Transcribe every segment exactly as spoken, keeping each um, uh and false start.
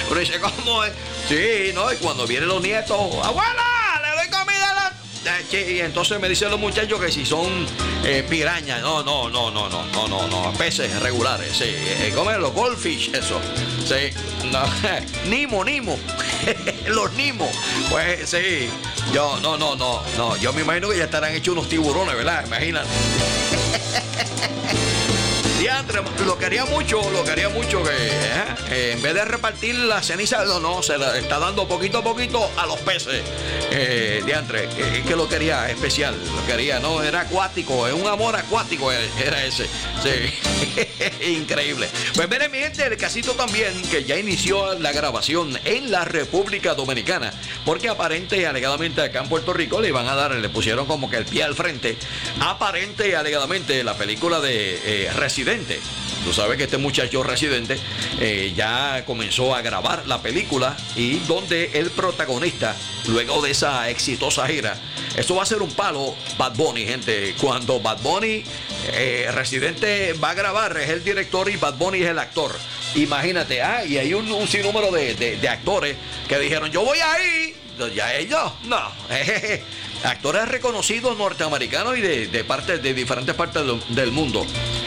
Uno dice, ¿cómo es? Sí, ¿no? Y cuando vienen los nietos, ¡abuela! ¡Le doy comida a la...! Y entonces me dicen los muchachos que si son eh, pirañas, no, no, no, no, no, no, no, no, peces regulares, sí, eh, comen los goldfish, eso, sí, no, Nimo, Nimo, los Nimo, pues sí, yo, no, no, no, no, yo me imagino que ya estarán hechos unos tiburones, ¿verdad? Imagínate. Diantre, lo quería mucho, lo quería mucho que eh, eh, en vez de repartir la ceniza, no, no, se la está dando poquito a poquito a los peces. Eh, diantre, eh, que lo quería especial, lo quería, no, era acuático, es un amor acuático, era ese. Sí, increíble. Pues miren, mi gente, el casito también que ya inició la grabación en la República Dominicana, porque aparente y alegadamente acá en Puerto Rico le iban a dar, le pusieron como que el pie al frente, aparente y alegadamente la película de eh, Resident. Tú sabes que este muchacho Residente eh, ya comenzó a grabar la película y donde el protagonista, luego de esa exitosa gira, esto va a ser un palo, Bad Bunny, gente. Cuando Bad Bunny, eh, Residente va a grabar, es el director y Bad Bunny es el actor. Imagínate, ah, y hay un, un sinnúmero de, de, de actores que dijeron, yo voy ahí. Ya ellos, no. Jejeje. Actores reconocidos norteamericanos y de, de, partes, de diferentes partes del, del mundo.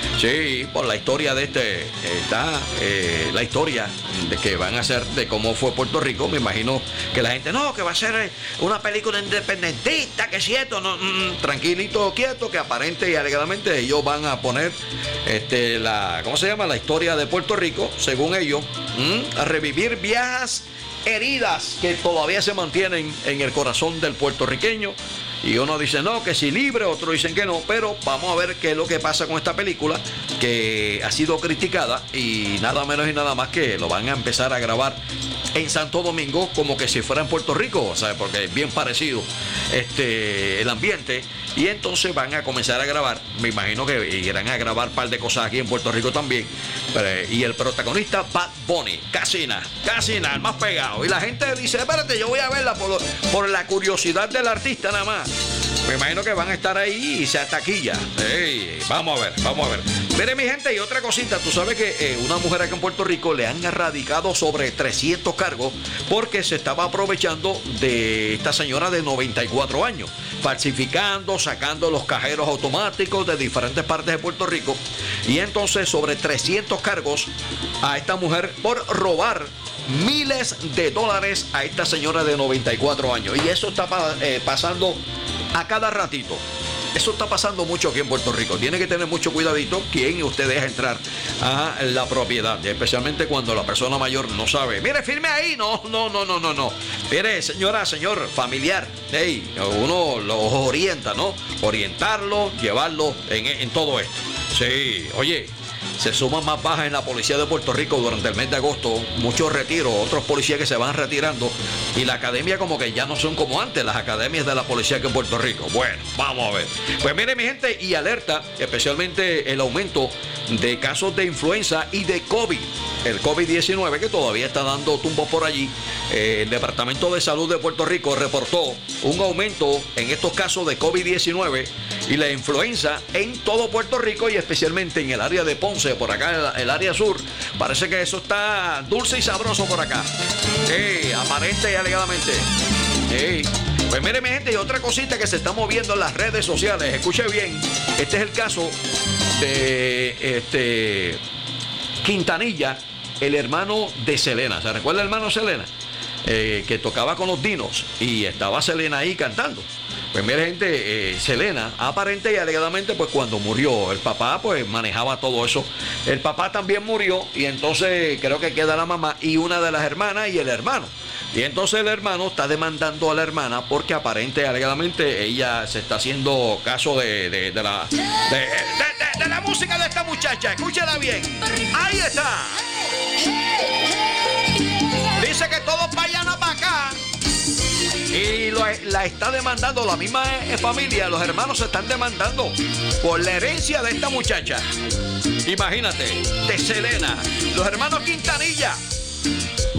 Sí, por la historia de este, está eh, la historia de que van a hacer de cómo fue Puerto Rico. Me imagino que la gente, no, que va a ser una película independentista, que es cierto, no, mm, tranquilito, quieto, que aparente y alegadamente ellos van a poner este, la, ¿cómo se llama? La historia de Puerto Rico, según ellos, mm, a revivir viejas heridas que todavía se mantienen en el corazón del puertorriqueño. Y uno dice no, que sí libre, otros dicen que no, pero vamos a ver qué es lo que pasa con esta película que ha sido criticada y nada menos y nada más que lo van a empezar a grabar en Santo Domingo como que si fuera en Puerto Rico, ¿sabes? Porque es bien parecido este, el ambiente. Y entonces van a comenzar a grabar, me imagino que irán a grabar un par de cosas aquí en Puerto Rico también. Pero, y el protagonista, Bad Bunny, casi nada, casi nada, el más pegado. Y la gente dice, espérate, yo voy a verla por, por la curiosidad del artista nada más. Me imagino que van a estar ahí y se ataquilla. Hey, vamos a ver, vamos a ver. Mire, mi gente, y otra cosita, tú sabes que eh, una mujer acá en Puerto Rico le han erradicado sobre trescientos cargos porque se estaba aprovechando de esta señora de noventa y cuatro años, falsificando, sacando los cajeros automáticos de diferentes partes de Puerto Rico. Y entonces sobre trescientos cargos a esta mujer por robar miles de dólares a esta señora de noventa y cuatro años. Y eso está eh, pasando a cada ratito. Eso está pasando mucho aquí en Puerto Rico. Tiene que tener mucho cuidadito quién usted deja entrar a la propiedad, especialmente cuando la persona mayor no sabe. Mire, firme ahí. No, no, no, no, no, no. Mire, señora, señor, familiar. Hey, uno los orienta, ¿no? Orientarlo, llevarlo en, en todo esto. Sí, oye. Se suman más bajas en la policía de Puerto Rico durante el mes de agosto, muchos retiros, otros policías que se van retirando y la academia como que ya no son como antes, las academias de la policía aquí en Puerto Rico. Bueno, vamos a ver. Pues mire, mi gente, y alerta, especialmente el aumento de casos de influenza y de COVID, el COVID diecinueve que todavía está dando tumbos por allí. Eh, el Departamento de Salud de Puerto Rico reportó un aumento en estos casos de COVID diecinueve y la influenza en todo Puerto Rico y especialmente en el área de Ponce, por acá el, el área sur. Parece que eso está dulce y sabroso por acá. Sí, aparente y alegadamente. Sí. Pues mire, mi gente, y otra cosita que se está moviendo en las redes sociales. Escuche bien, este es el caso de este Quintanilla, el hermano de Selena. ¿Se recuerda el hermano Selena? Eh, que tocaba con los Dinos y estaba Selena ahí cantando. Pues mire, gente, eh, Selena, aparente y alegadamente, pues cuando murió el papá, pues manejaba todo eso. El papá también murió y entonces creo que queda la mamá y una de las hermanas y el hermano. Y entonces el hermano está demandando a la hermana porque aparente y alegadamente ella se está haciendo caso de, de, de la de, de, de, de la música de esta muchacha. Escúchela bien. Ahí está. Dice que todos vayan para acá. Y lo, la está demandando la misma eh, familia, los hermanos se están demandando por la herencia de esta muchacha. Imagínate, de Selena, los hermanos Quintanilla.